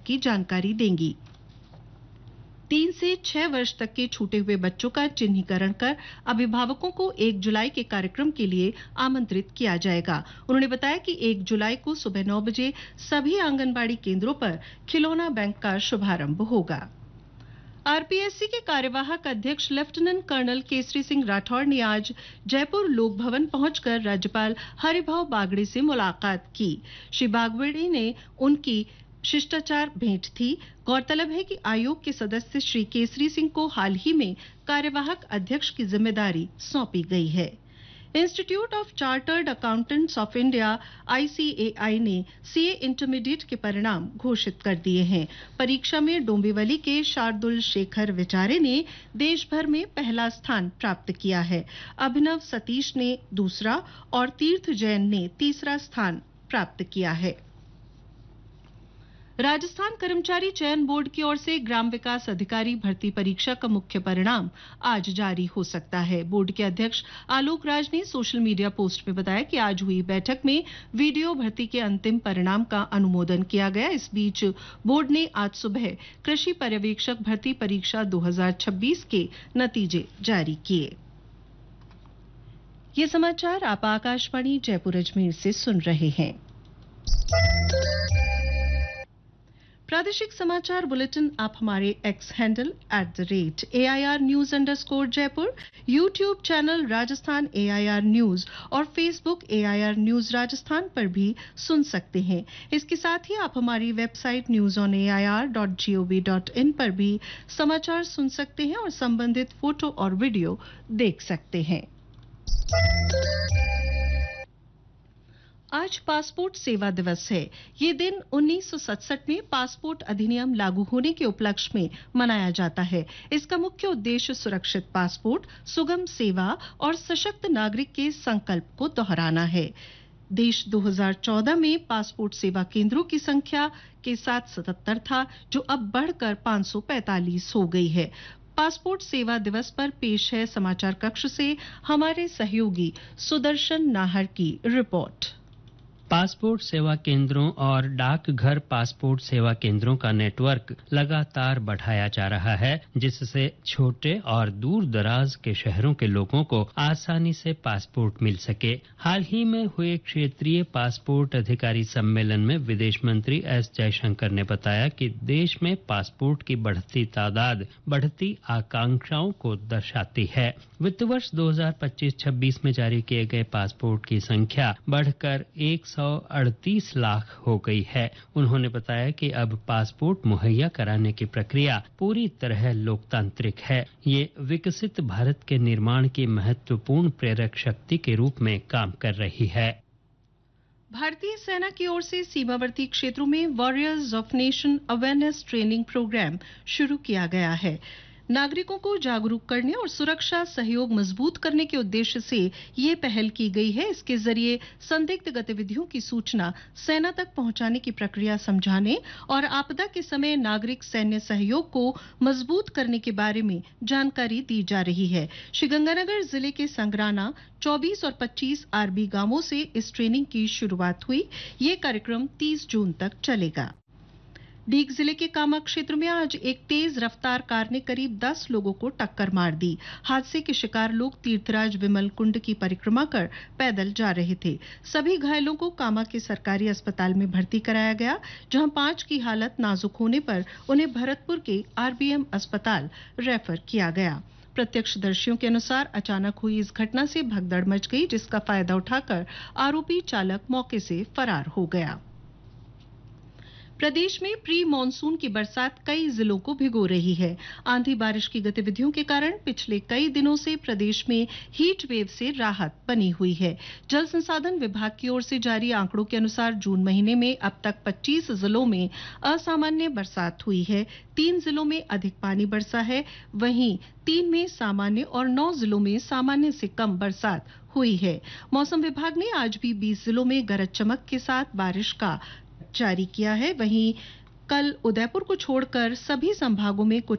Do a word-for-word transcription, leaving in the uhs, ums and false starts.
की जानकारी देंगी। तीन से छह वर्ष तक के छूटे हुए बच्चों का चिन्हीकरण कर अभिभावकों को एक जुलाई के कार्यक्रम के लिए आमंत्रित किया जाएगा। उन्होंने बताया कि एक जुलाई को सुबह नौ बजे सभी आंगनबाड़ी केंद्रों पर खिलौना बैंक का शुभारंभ होगा। आरपीएससी के कार्यवाहक अध्यक्ष लेफ्टिनेंट कर्नल केसरी सिंह राठौड़ ने आज जयपुर लोक भवन पहुंचकर राज्यपाल हरिभाऊ बागड़े से मुलाकात की। श्री बागड़े ने उनकी शिष्टाचार भेंट थी। गौरतलब है कि आयोग के सदस्य श्री केसरी सिंह को हाल ही में कार्यवाहक अध्यक्ष की जिम्मेदारी सौंपी गई है। Institute of chartered accountants of India ICAI ने सीए इंटरमीडिएट के परिणाम घोषित कर दिए हैं। परीक्षा में डोंबिवली के शार्दुल शेखर विचारे ने देश भर में पहला स्थान प्राप्त किया है। अभिनव सतीश ने दूसरा और तीर्थ जैन ने तीसरा स्थान प्राप्त किया है। राजस्थान कर्मचारी चयन बोर्ड की ओर से ग्राम विकास अधिकारी भर्ती परीक्षा का मुख्य परिणाम आज जारी हो सकता है। बोर्ड के अध्यक्ष आलोक राज ने सोशल मीडिया पोस्ट में बताया कि आज हुई बैठक में वीडियो भर्ती के अंतिम परिणाम का अनुमोदन किया गया। इस बीच बोर्ड ने आज सुबह कृषि पर्यवेक्षक भर्ती परीक्षा दो हज़ार छब्बीस के नतीजे जारी किए। ये समाचार आप आकाशवाणी जयपुर अजमेर से सुन रहे हैं। प्रादेशिक समाचार बुलेटिन आप हमारे x handle at the rate A I R news under score Jaipur, YouTube channel Rajasthan A I R news और Facebook A I R news Rajasthan पर भी सुन सकते हैं। इसके साथ ही आप हमारी website news on A I R dot G O V dot in पर भी समाचार सुन सकते हैं और संबंधित फोटो और वीडियो देख सकते हैं। आज पासपोर्ट सेवा दिवस है। ये दिन उन्नीस सौ सड़सठ में पासपोर्ट अधिनियम लागू होने के उपलक्ष्य में मनाया जाता है। इसका मुख्य उद्देश्य सुरक्षित पासपोर्ट, सुगम सेवा और सशक्त नागरिक के संकल्प को दोहराना है। देश दो हज़ार चौदह में पासपोर्ट सेवा केंद्रों की संख्या के साथ सतहत्तर था, जो अब बढ़कर पाँच सौ पैंतालीस हो गई है। पासपोर्ट सेवा दिवस पर पेश है समाचार कक्ष से हमारे सहयोगी सुदर्शन नाहर की रिपोर्ट। पासपोर्ट सेवा केंद्रों और डाकघर पासपोर्ट सेवा केंद्रों का नेटवर्क लगातार बढ़ाया जा रहा है, जिससे छोटे और दूर दराज के शहरों के लोगों को आसानी से पासपोर्ट मिल सके। हाल ही में हुए क्षेत्रीय पासपोर्ट अधिकारी सम्मेलन में विदेश मंत्री एस जयशंकर ने बताया कि देश में पासपोर्ट की बढ़ती तादाद बढ़ती आकांक्षाओं को दर्शाती है। वित्त वर्ष दो हज़ार पच्चीस छब्बीस में जारी किए गए पासपोर्ट की संख्या बढ़कर एक सौ अड़तीस लाख हो गई है। उन्होंने बताया कि अब पासपोर्ट मुहैया कराने की प्रक्रिया पूरी तरह लोकतांत्रिक है। ये विकसित भारत के निर्माण की महत्वपूर्ण प्रेरक शक्ति के रूप में काम कर रही है। भारतीय सेना की ओर से सीमावर्ती क्षेत्रों में warriors of nation awareness training programme शुरू किया गया है। नागरिकों को जागरूक करने और सुरक्षा सहयोग मजबूत करने के उद्देश्य से ये पहल की गई है। इसके जरिए संदिग्ध गतिविधियों की सूचना सेना तक पहुंचाने की प्रक्रिया समझाने और आपदा के समय नागरिक सैन्य सहयोग को मजबूत करने के बारे में जानकारी दी जा रही है। श्रीगंगानगर जिले के संगराना, चौबीस और पच्चीस आरबी गांवों से इस ट्रेनिंग की शुरुआत हुई। ये कार्यक्रम तीस जून तक चलेगा। डीग जिले के कामा क्षेत्र में आज एक तेज रफ्तार कार ने करीब दस लोगों को टक्कर मार दी। हादसे के शिकार लोग तीर्थराज विमल कुंड की परिक्रमा कर पैदल जा रहे थे। सभी घायलों को कामा के सरकारी अस्पताल में भर्ती कराया गया, जहां पांच की हालत नाजुक होने पर उन्हें भरतपुर के आरबीएम अस्पताल रेफर किया गया। प्रत्यक्षदर्शियों के अनुसार अचानक हुई इस घटना से भगदड़ मच गई, जिसका फायदा उठाकर आरोपी चालक मौके से फरार हो गया। प्रदेश में प्री मानसून की बरसात कई जिलों को भिगो रही है। आंधी बारिश की गतिविधियों के कारण पिछले कई दिनों से प्रदेश में हीट वेव से राहत बनी हुई है। जल संसाधन विभाग की ओर से जारी आंकड़ों के अनुसार जून महीने में अब तक पच्चीस जिलों में असामान्य बरसात हुई है। तीन जिलों में अधिक पानी बरसा है, वहीं तीन में सामान्य और नौ जिलों में सामान्य से कम बरसात हुई है। मौसम विभाग ने आज भी बीस जिलों में गरज चमक के साथ बारिश का जारी किया है। वहीं कल उदयपुर को छोड़कर सभी संभागों में कुछ